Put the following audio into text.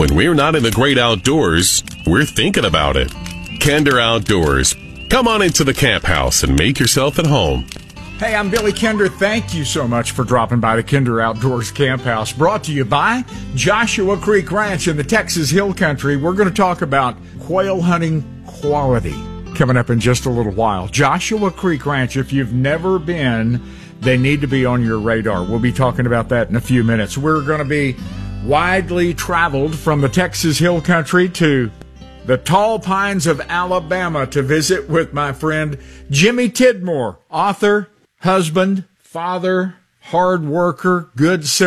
When we're not in the great outdoors, we're thinking about it. Kinder Outdoors. Come on into the camp house and make yourself at home. Hey, I'm Billy Kinder. Thank you so much for dropping by the Kinder Outdoors Camp House. Brought to you by Joshua Creek Ranch in the Texas Hill Country. We're going to talk about quail hunting quality coming up in just a little while. Joshua Creek Ranch, if you've never been, they need to be on your radar. We'll be talking about that in a few minutes. We're going to be widely traveled from the Texas Hill Country to the tall pines of Alabama to visit with my friend Jimmy Tidmore, author, husband, father, hard worker, good